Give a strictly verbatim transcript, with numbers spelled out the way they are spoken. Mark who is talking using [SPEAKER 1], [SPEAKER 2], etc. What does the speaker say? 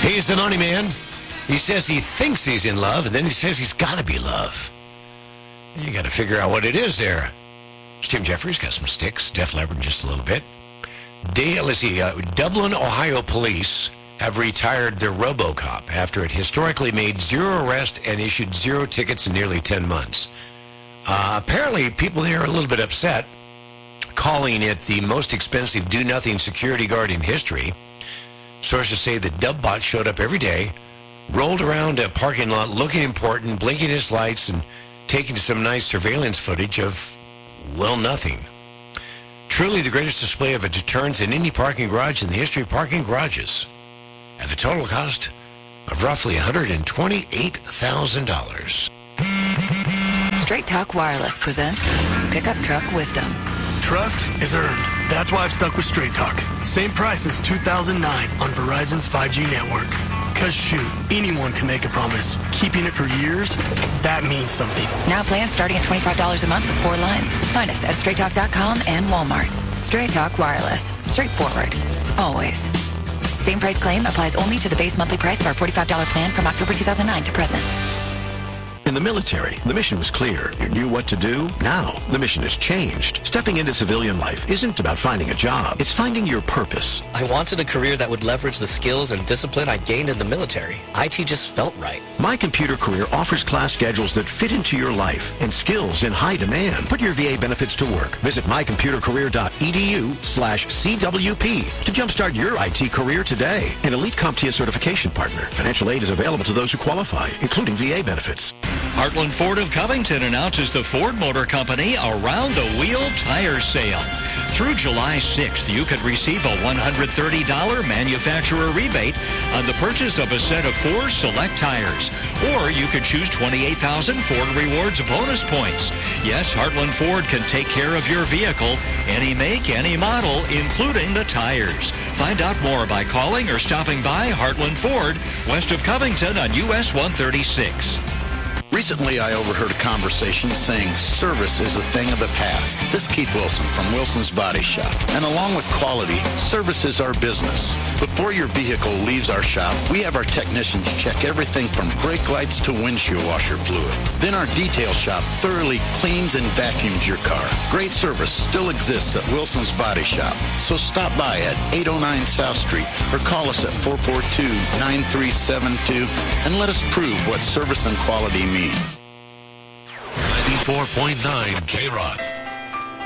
[SPEAKER 1] He's the money man. He says he thinks he's in love, and then he says he's got to be love. You got to figure out what it is there. It's Tim Jeffries, got some sticks. Def Leppard in just a little bit. Day, let's see, uh, Dublin, Ohio police have retired their RoboCop after it historically made zero arrests and issued zero tickets in nearly ten months. Uh, apparently, people there are a little bit upset, calling it the most expensive do-nothing security guard in history. Sources say that Dubbot showed up every day, rolled around a parking lot looking important, blinking his lights, and taking some nice surveillance footage of, well, nothing. Truly the greatest display of a deterrence in any parking garage in the history of parking garages, at a total cost of roughly one hundred twenty-eight thousand dollars.
[SPEAKER 2] Straight Talk Wireless presents Pickup Truck Wisdom.
[SPEAKER 3] Trust is earned. That's why I've stuck with Straight Talk. Same price since two thousand nine on Verizon's five G network. Cause shoot, anyone can make a promise. Keeping it for years, that means something.
[SPEAKER 2] Now plans starting at twenty-five dollars a month with four lines. Find us at straight talk dot com and Walmart. Straight Talk Wireless. Straightforward. Always. Same price claim applies only to the base monthly price of our forty-five dollars plan from October two thousand nine to present.
[SPEAKER 4] In the military, the mission was clear. You knew what to do. Now, the mission has changed. Stepping into civilian life isn't about finding a job. It's finding your purpose.
[SPEAKER 5] I wanted a career that would leverage the skills and discipline I gained in the military. I T just felt right.
[SPEAKER 4] My Computer Career offers class schedules that fit into your life and skills in high demand. Put your V A benefits to work. Visit my computer career dot e d u slash C W P to jumpstart your I T career today. An elite CompTIA certification partner. Financial aid is available to those who qualify, including V A benefits.
[SPEAKER 6] Heartland Ford of Covington announces the Ford Motor Company Around the Wheel Tire Sale. Through July sixth, you could receive a one hundred thirty dollars manufacturer rebate on the purchase of a set of four select tires. Or you could choose twenty-eight thousand Ford Rewards bonus points. Yes, Heartland Ford can take care of your vehicle, any make, any model, including the tires. Find out more by calling or stopping by Heartland Ford, west of Covington on U S one thirty-six.
[SPEAKER 7] Recently, I overheard a conversation saying service is a thing of the past. This is Keith Wilson from Wilson's Body Shop. And along with quality, service is our business. Before your vehicle leaves our shop, we have our technicians check everything from brake lights to windshield washer fluid. Then our detail shop thoroughly cleans and vacuums your car. Great service still exists at Wilson's Body Shop. So stop by at eight oh nine South Street or call us at four four two, nine three seven two and let us prove what service and quality mean.
[SPEAKER 1] ninety-four point nine K-Rock.